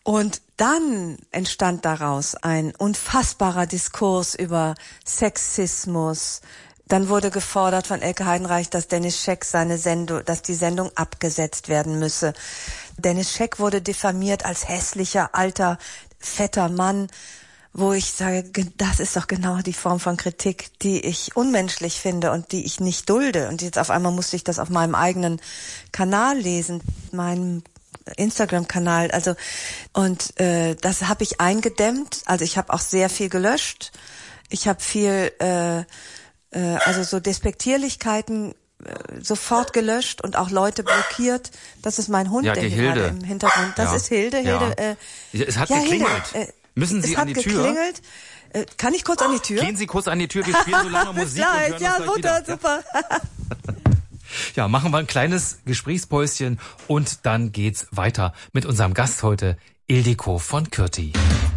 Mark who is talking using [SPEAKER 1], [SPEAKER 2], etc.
[SPEAKER 1] Und dann entstand daraus ein unfassbarer Diskurs über Sexismus. Dann wurde gefordert von Elke Heidenreich, dass Dennis Scheck dass die Sendung abgesetzt werden müsse. Dennis Scheck wurde diffamiert als hässlicher, alter, fetter Mann, wo ich sage, das ist doch genau die Form von Kritik, die ich unmenschlich finde und die ich nicht dulde. Und jetzt auf einmal musste ich das auf meinem eigenen Kanal lesen, meinem Instagram-Kanal, das habe ich eingedämmt. Also ich habe auch sehr viel gelöscht. Ich habe viel, so Despektierlichkeiten sofort gelöscht und auch Leute blockiert. Das ist mein Hund,
[SPEAKER 2] ja,
[SPEAKER 1] der
[SPEAKER 2] die
[SPEAKER 1] hier
[SPEAKER 2] Hilde
[SPEAKER 1] gerade im Hintergrund. Das ist Hilde. Hilde.
[SPEAKER 2] Es hat geklingelt.
[SPEAKER 1] Hilde,
[SPEAKER 2] müssen Sie an die Tür?
[SPEAKER 1] Es hat geklingelt. Kann ich kurz an die Tür?
[SPEAKER 2] Gehen Sie kurz an die Tür. Wir spielen so lange Musik und hören uns gleich wieder.
[SPEAKER 1] Super.
[SPEAKER 2] Ja, machen wir ein kleines Gesprächspäuschen und dann geht's weiter mit unserem Gast heute, Ildiko von Kürti.